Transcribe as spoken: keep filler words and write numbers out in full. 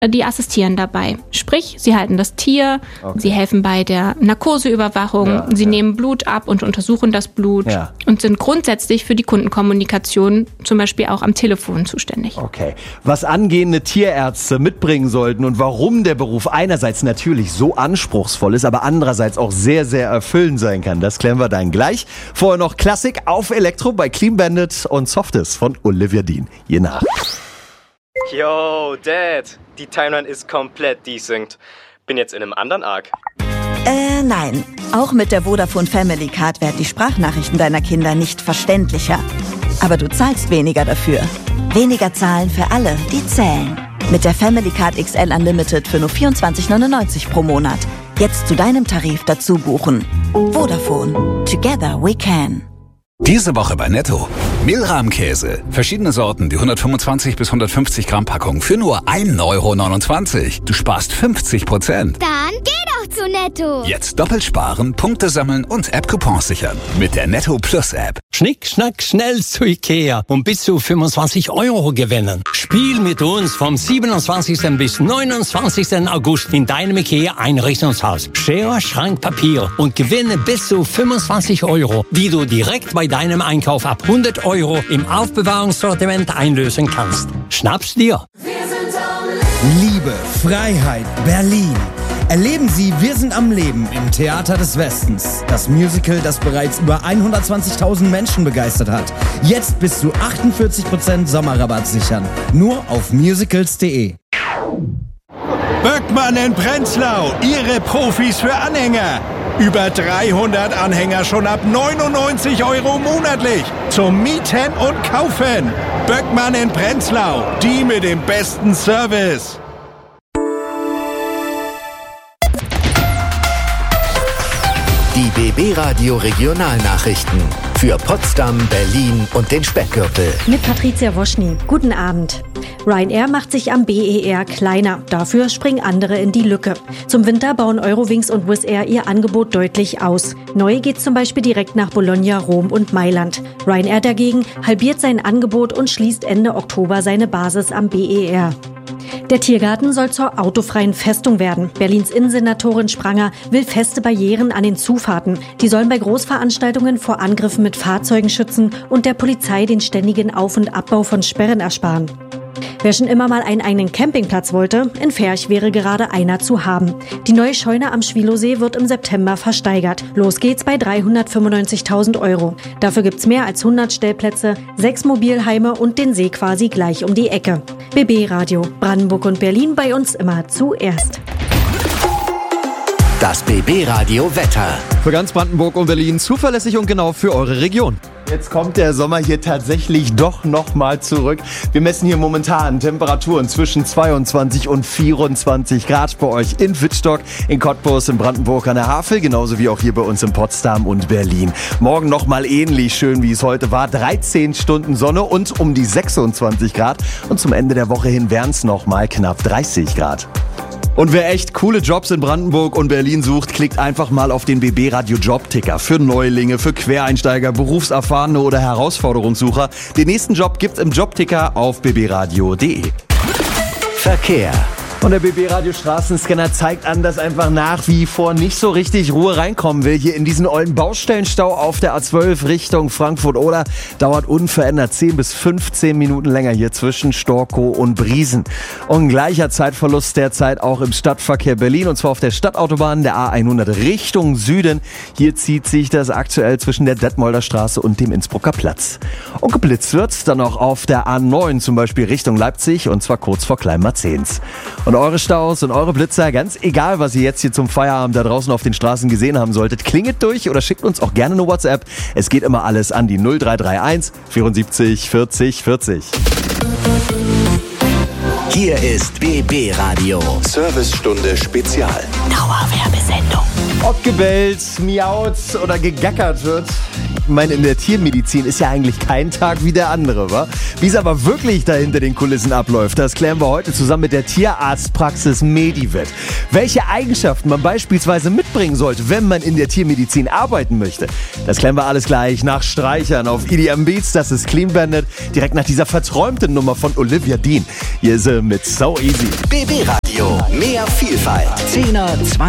die assistieren dabei. Sprich, sie halten das Tier, okay. sie helfen bei der Narkoseüberwachung, ja, sie ja. nehmen Blut ab und untersuchen das Blut ja. und sind grundsätzlich für die Kundenkommunikation zum Beispiel auch am Telefon zuständig. Okay. Was angehende Tierärzte mitbringen sollten und warum der Beruf einerseits natürlich so anspruchsvoll ist, aber andererseits auch sehr, sehr erfüllend sein kann, das klären wir dann gleich. Vorher noch Klassik auf Elektro bei Clean Bandit und Softies von Olivia Dean. Je nach. Yo, Dad, die Timeline ist komplett desynced. Bin jetzt in einem anderen Arc. Äh, nein. Auch mit der Vodafone Family Card werden die Sprachnachrichten deiner Kinder nicht verständlicher. Aber du zahlst weniger dafür. Weniger zahlen für alle, die zählen. Mit der Family Card X L Unlimited für nur vierundzwanzig neunundneunzig pro Monat. Jetzt zu deinem Tarif dazu buchen. Vodafone. Together we can. Diese Woche bei Netto. Milram-Käse. Verschiedene Sorten, die hundertfünfundzwanzig bis hundertfünfzig Gramm Packung für nur ein Euro neunundzwanzig. Du sparst fünfzig Prozent. Dann geh doch zu Netto. Jetzt doppelt sparen, Punkte sammeln und App-Coupons sichern. Mit der Netto Plus App. Schnick, schnack, schnell zu Ikea und bis zu fünfundzwanzig Euro gewinnen. Spiel mit uns vom siebenundzwanzigsten bis neunundzwanzigsten August in deinem Ikea Einrichtungshaus. Schere, Schrank, Papier und gewinne bis zu fünfundzwanzig Euro, die du direkt bei deinem Einkauf ab hundert Euro im Aufbewahrungssortiment einlösen kannst. Schnapp's dir! Liebe, Freiheit, Berlin. Erleben Sie Wir sind am Leben im Theater des Westens. Das Musical, das bereits über hundertzwanzigtausend Menschen begeistert hat. Jetzt bis zu achtundvierzig Prozent Sommerrabatt sichern. Nur auf musicals punkt de. Böckmann in Prenzlau, Ihre Profis für Anhänger. Über dreihundert Anhänger schon ab neunundneunzig Euro monatlich. Zum Mieten und Kaufen. Böckmann in Prenzlau, die mit dem besten Service. Die B B Radio Regionalnachrichten für Potsdam, Berlin und den Speckgürtel. Mit Patricia Woschny. Guten Abend. Ryanair macht sich am B E R kleiner. Dafür springen andere in die Lücke. Zum Winter bauen Eurowings und Wizz Air ihr Angebot deutlich aus. Neu geht zum Beispiel direkt nach Bologna, Rom und Mailand. Ryanair dagegen halbiert sein Angebot und schließt Ende Oktober seine Basis am B E R. Der Tiergarten soll zur autofreien Festung werden. Berlins Innensenatorin Spranger will feste Barrieren an den Zufahrten. Die sollen bei Großveranstaltungen vor Angriffen mit Fahrzeugen schützen und der Polizei den ständigen Auf- und Abbau von Sperren ersparen. Wer schon immer mal einen eigenen Campingplatz wollte, in Ferch wäre gerade einer zu haben. Die neue Scheune am Schwilosee wird im September versteigert. Los geht's bei dreihundertfünfundneunzigtausend Euro. Dafür gibt's mehr als hundert Stellplätze, sechs Mobilheime und den See quasi gleich um die Ecke. B B Radio, Brandenburg und Berlin bei uns immer zuerst. Das B B Radio Wetter. Für ganz Brandenburg und Berlin zuverlässig und genau für eure Region. Jetzt kommt der Sommer hier tatsächlich doch nochmal zurück. Wir messen hier momentan Temperaturen zwischen zweiundzwanzig und vierundzwanzig Grad bei euch in Wittstock, in Cottbus, in Brandenburg an der Havel, genauso wie auch hier bei uns in Potsdam und Berlin. Morgen nochmal ähnlich schön, wie es heute war. dreizehn Stunden Sonne und um die sechsundzwanzig Grad. Und zum Ende der Woche hin wären es nochmal knapp dreißig Grad. Und wer echt coole Jobs in Brandenburg und Berlin sucht, klickt einfach mal auf den B B Radio Jobticker. Für Neulinge, für Quereinsteiger, Berufserfahrene oder Herausforderungssucher. Den nächsten Job gibt's im Jobticker auf b b radio punkt de. Verkehr. Und der B B Radio Straßenscanner zeigt an, dass einfach nach wie vor nicht so richtig Ruhe reinkommen will. Hier in diesen ollen Baustellenstau auf der A zwölf Richtung Frankfurt-Oder dauert unverändert zehn bis fünfzehn Minuten länger hier zwischen Storkow und Briesen. Und gleicher Zeitverlust derzeit auch im Stadtverkehr Berlin, und zwar auf der Stadtautobahn der A hundert Richtung Süden. Hier zieht sich das aktuell zwischen der Detmolder Straße und dem Innsbrucker Platz. Und geblitzt wird's dann auch auf der A neun, zum Beispiel Richtung Leipzig, und zwar kurz vor Kleinmarzens. Und eure Staus und eure Blitzer, ganz egal, was ihr jetzt hier zum Feierabend da draußen auf den Straßen gesehen haben solltet, klingelt durch oder schickt uns auch gerne eine WhatsApp. Es geht immer alles an die null drei drei eins vierundsiebzig vierzig vierzig. Hier ist B B Radio. Servicestunde Spezial. Dauerwerbesendung. Ob gebellt, miaut oder gegackert wird. Ich meine, in der Tiermedizin ist ja eigentlich kein Tag wie der andere, wa? Wie es aber wirklich da hinter den Kulissen abläuft, das klären wir heute zusammen mit der Tierarztpraxis Medivet. Welche Eigenschaften man beispielsweise mitbringen sollte, wenn man in der Tiermedizin arbeiten möchte, das klären wir alles gleich nach Streichern auf E D M Beats. Das ist Clean Bandit, direkt nach dieser verträumten Nummer von Olivia Dean. Hier ist sie mit So Easy. B B Radio, mehr Vielfalt. zehner, zwanziger